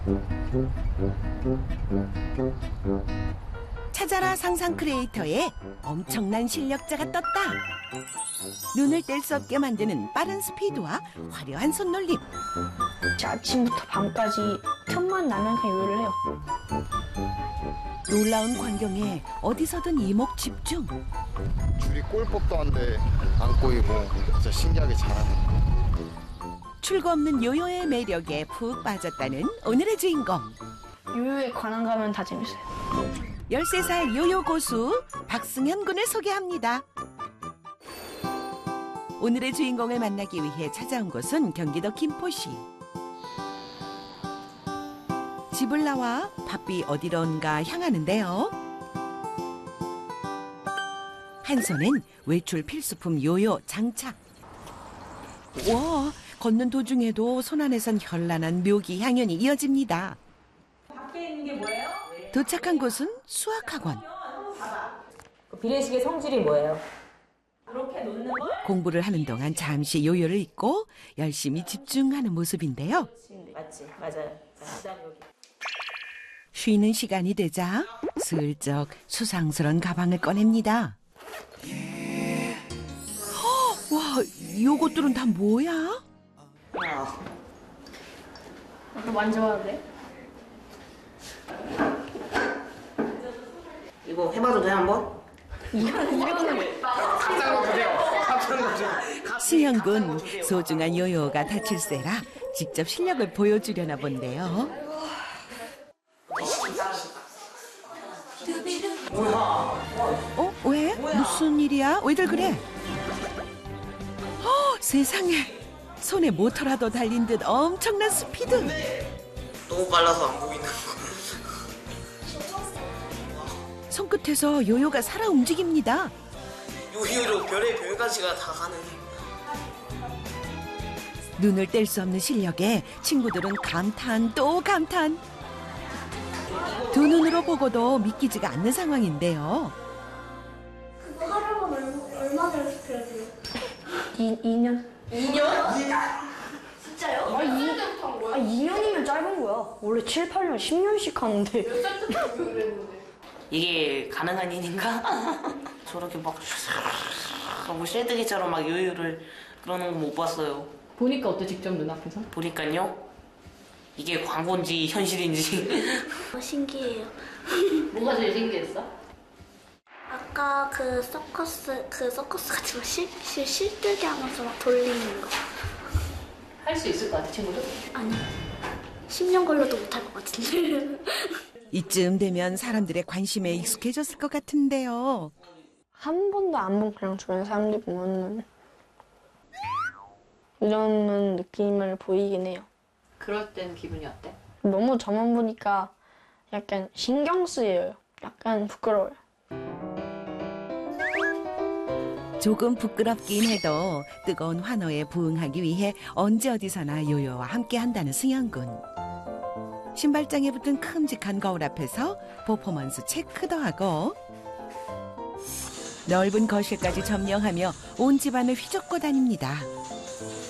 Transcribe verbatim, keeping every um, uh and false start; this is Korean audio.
찾아라 상상 크리에이터의 엄청난 실력자가 떴다. 눈을 뗄 수 없게 만드는 빠른 스피드와 화려한 손놀림. 아침부터 밤까지 틈만 나면 그냥 요리를 해요. 놀라운 광경에 어디서든 이목집중. 줄이 꼬일 법도 한데 안 꼬이고 진짜 신기하게 잘하네. 출구 없는 요요의 매력에 푹 빠졌다는 오늘의 주인공. 요요에 관한 가면 다 재밌어요. 열세 살 요요 고수 박승현 군을 소개합니다. 오늘의 주인공을 만나기 위해 찾아온 곳은 경기도 김포시. 집을 나와 바삐 어디론가 향하는데요. 한 손엔 외출 필수품 요요 장착. 와, 걷는 도중에도 손 안에선 현란한 묘기 향연이 이어집니다. 밖에 있는 게 뭐예요? 도착한 곳은 수학학원. 비례식의 성질이 뭐예요? 이렇게 놓는 걸? 공부를 하는 동안 잠시 요요를 잊고 열심히 집중하는 모습인데요. 맞지, 맞아요. 그다음 여기. 쉬는 시간이 되자 슬쩍 수상스런 가방을 꺼냅니다. 허, 와, 요것들은 다 뭐야? 나도 만져봐도 돼? 이거 해봐도 돼 한번? 승현군 소중한 요요가 다칠세라 직접 실력을 보여주려나 본데요. 어? 왜? 무슨 일이야? 왜들 그래? 어, 세상에 손에 모터라도 달린 듯 엄청난 스피드. 너무 빨라서 안 보이는 거. 손끝에서 요요가 살아 움직입니다. 요요로 별의 별까지가 다 가는. 눈을 뗄 수 없는 실력에 친구들은 감탄 또 감탄. 두 눈으로 보고도 믿기지가 않는 상황인데요. 그거 하려면 얼마, 얼마 전에 시켜야 돼요? 이, 이 년? 이 년? 진짜요? 아, 이, 아, 이 년이면 짧은 거야. 원래 칠, 팔 년, 십 년씩 하는데. 몇 살부터 교육을 했는데? 이게 가능한 일인가? 저렇게 막 뭐 쇠드기처럼 막 요요를 그러는 거 못 봤어요. 보니까 어때, 직접 눈앞에서? 보니까요. 이게 광고인지 현실인지. 어, 신기해요. 뭐가 제일 신기했어? 아까 그 서커스, 그 서커스 같은 거 실, 실, 실뜨기 하면서 막 돌리는 거. 할 수 있을 것 같아, 친구들? 아니, 십 년 걸려도 못할 것 같은데. 이쯤 되면 사람들의 관심에 익숙해졌을 것 같은데요. 한 번도 안 본 그냥 주변 사람들 보면은 이런 느낌을 보이긴 해요. 그럴 땐 기분이 어때? 너무 저만 보니까 약간 신경 쓰여요. 약간 부끄러워요. 조금 부끄럽긴 해도 뜨거운 환호에 부응하기 위해 언제 어디서나 요요와 함께 한다는 승현군. 신발장에 붙은 큼직한 거울 앞에서 퍼포먼스 체크도 하고 넓은 거실까지 점령하며 온 집안을 휘젓고 다닙니다.